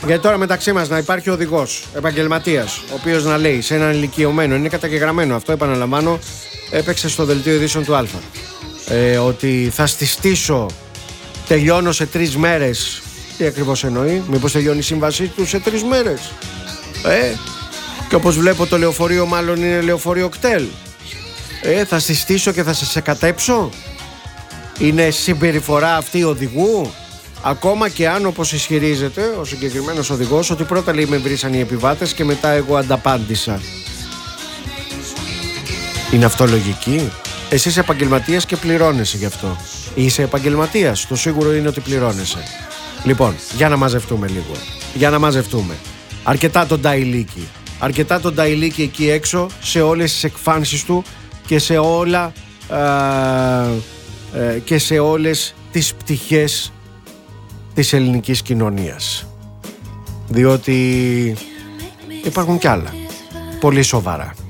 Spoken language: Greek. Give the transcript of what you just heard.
Γιατί τώρα μεταξύ μας να υπάρχει οδηγός, επαγγελματίας, ο οποίος να λέει σε έναν ηλικιωμένο, είναι καταγεγραμμένο αυτό, επαναλαμβάνω, έπαιξε στο δελτίο ειδήσεων του Α, ότι θα στιστήσω, τελειώνω σε 3 μέρες. Τι ακριβώς εννοεί, μήπως τελειώνει η σύμβασή του σε 3 μέρες? Και όπως βλέπω το λεωφορείο μάλλον είναι λεωφορείο κτέλ. Θα συστήσω και θα σας εκατέψω. Είναι συμπεριφορά αυτή οδηγού? Ακόμα και αν, όπως ισχυρίζεται ο συγκεκριμένος οδηγός, ότι πρώτα λέει με βρίσαν οι επιβάτες και μετά εγώ ανταπάντησα. Είναι αυτό λογική? Εσύ είσαι επαγγελματίας και πληρώνεσαι γι' αυτό. Είσαι επαγγελματίας, το σίγουρο είναι ότι πληρώνεσαι. Λοιπόν, για να μαζευτούμε λίγο. Για να μαζευτούμε. Αρκετά τον Νταϊλίκη. Αρκετά τον Νταϊλίκη εκεί έξω, σε όλες τις εκφάνσεις του και σε όλα και σε όλες τις πτυχές της ελληνικής κοινωνίας. Διότι υπάρχουν κι άλλα πολύ σοβαρά.